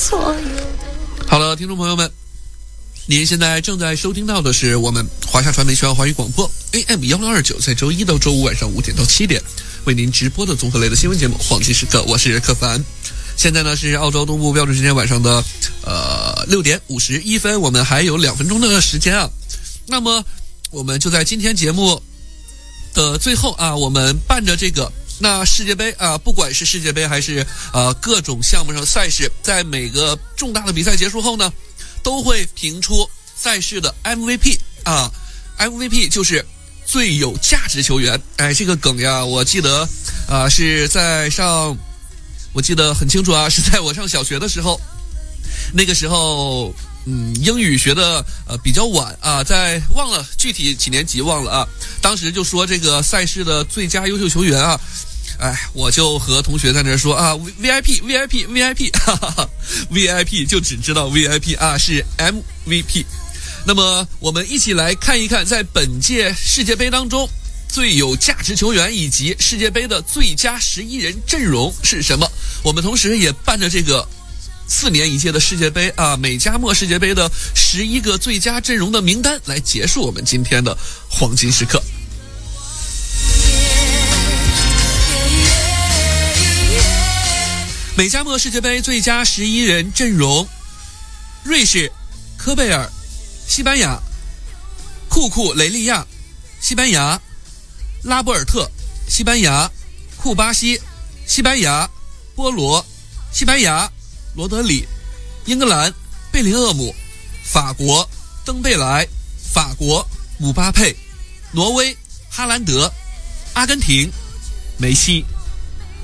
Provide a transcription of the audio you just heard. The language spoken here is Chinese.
好了，听众朋友们，您现在正在收听到的是我们华夏传媒学校华语广播 AM1029，在周一到周五晚上5点到7点为您直播的综合类的新闻节目《黄金时刻》，我是柯凡。现在呢是澳洲东部标准时间晚上的6点51分，我们还有2分钟的时间啊。那么我们就在今天节目的最后啊，我们伴着这个那世界杯啊，不管是世界杯还是各种项目上的赛事，在每个重大的比赛结束后呢，都会评出赛事的 MVP 啊 ，MVP 就是最有价值球员。哎，这个梗呀，我记得是在我记得很清楚啊，是在我上小学的时候，那个时候英语学的比较晚啊，忘了具体几年级忘了啊。当时就说这个赛事的最佳优秀球员啊，哎，我就和同学在那说啊 ，VIP，哈哈哈 ，VIP 就只知道 VIP 啊，是 MVP。那么我们一起来看一看，在本届世界杯当中，最有价值球员以及世界杯的最佳11人阵容是什么？我们同时也伴着这个4年一届的世界杯啊，美加墨世界杯的11个最佳阵容的名单来结束我们今天的黄金时刻。美加墨世界杯最佳11人阵容：瑞士、科贝尔、西班牙、库雷利亚、西班牙、拉波尔特、西班牙、库巴西、西班牙、波罗、西班牙、罗德里、英格兰、贝林厄姆、法国、登贝莱、法国、姆巴佩、挪威、哈兰德、阿根廷、梅西。